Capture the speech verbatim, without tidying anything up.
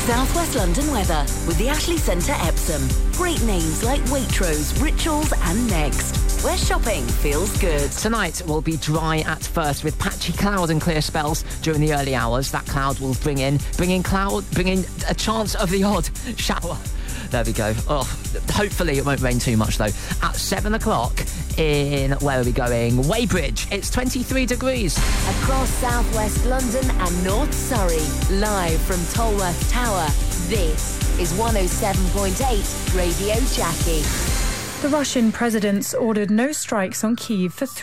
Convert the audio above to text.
South West London weather with the Ashley Centre Epsom. Great names like Waitrose, Rituals and Next, where shopping feels good. Tonight will be dry at first with patchy cloud and clear spells during the early hours. That cloud will bring in, bring in cloud, bring in a chance of the odd shower. There we go. Oh, hopefully it won't rain too much though. At seven o'clock in, where are we going? Weybridge. It's twenty-three degrees. Across South West London and North Surrey, live from Tolworth Tower, this is one oh seven point eight Radio Jackie. The Russian president's ordered no strikes on Kyiv for three